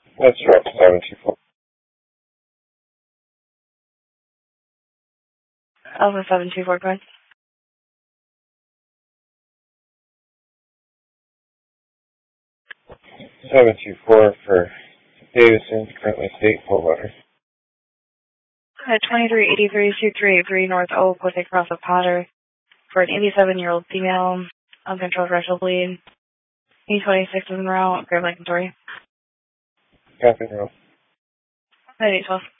That's right, 724. Alpha 724, go ahead. 724 for Davison, currently state full letter. 2383-2383 North Oak with a cross of Potter for an 87-year-old female, uncontrolled rectal bleed. E26 is en route, grab Lincoln Story. Copy, Roll. 9812.